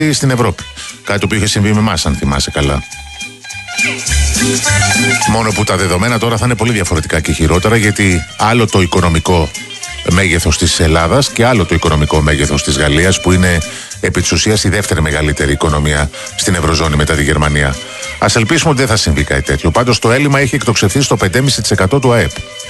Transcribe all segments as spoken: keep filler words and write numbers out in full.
στην Ευρώπη. Κάτι το οποίο είχε συμβεί με εμάς, αν θυμάσαι καλά. Μόνο που τα δεδομένα τώρα θα είναι πολύ διαφορετικά και χειρότερα, γιατί άλλο το οικονομικό μέγεθος της Ελλάδας και άλλο το οικονομικό μέγεθος της Γαλλίας, που είναι επί της ουσίας η δεύτερη μεγαλύτερη οικονομία στην Ευρωζώνη μετά τη Γερμανία. Ας ελπίσουμε ότι δεν θα συμβεί κάτι τέτοιο. Πάντως το έλλειμμα έχει εκτοξευθεί στο πέντε κόμμα πέντε τοις εκατό του ΑΕΠ.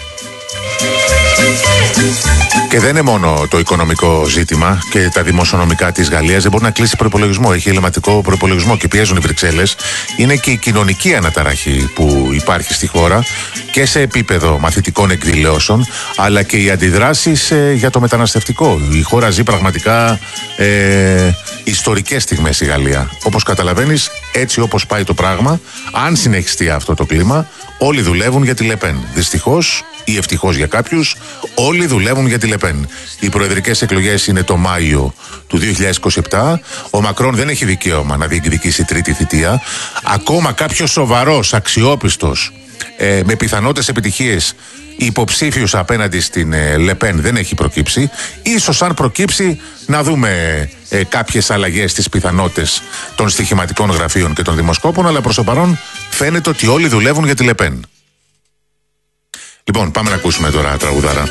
Και δεν είναι μόνο το οικονομικό ζήτημα και τα δημοσιονομικά της Γαλλίας. Δεν μπορεί να κλείσει προπολογισμό. Έχει ελληματικό προπολογισμό και πιέζουν οι Βρυξέλλες. Είναι και η κοινωνική αναταραχή που υπάρχει στη χώρα και σε επίπεδο μαθητικών εκδηλώσεων, αλλά και οι αντιδράσεις ε, για το μεταναστευτικό. Η χώρα ζει πραγματικά ε, ιστορικές στιγμές η Γαλλία. Όπως καταλαβαίνεις, έτσι όπως πάει το πράγμα, αν συνεχιστεί αυτό το κλίμα, όλοι δουλεύουν για τη Λεπέν. Δυστυχώς ή ευτυχώς για κάποιους, όλοι δουλεύουν για τη Λεπέν. Οι προεδρικές εκλογές είναι το Μάιο του δύο χιλιάδες είκοσι επτά. Ο Μακρόν δεν έχει δικαίωμα να διεκδικήσει τρίτη θητεία. Ακόμα κάποιος σοβαρός, αξιόπιστος, ε, με πιθανότητες επιτυχίες υποψήφιος απέναντι στην ε, Λεπέν δεν έχει προκύψει. Ίσως αν προκύψει να δούμε ε, κάποιες αλλαγές στις πιθανότητες των στοιχηματικών γραφείων και των δημοσκόπων, αλλά προς το παρόν φαίνεται ότι όλοι δουλεύουν για τη Λεπέν. Λοιπόν, πάμε να ακούσουμε τώρα τραγουδάρα.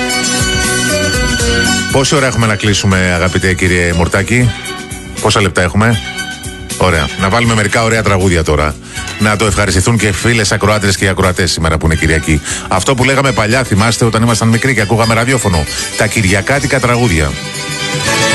Πόση ώρα έχουμε να κλείσουμε, αγαπητέ κύριε Μουρτάκη? Πόσα λεπτά έχουμε? Ωραία. Να βάλουμε μερικά ωραία τραγούδια τώρα. Να το ευχαριστηθούν και φίλες ακροάτες και οι ακροατές σήμερα που είναι Κυριακή. Αυτό που λέγαμε παλιά, θυμάστε, όταν ήμασταν μικροί και ακούγαμε ραδιόφωνο. Τα κυριακάτικα τραγούδια.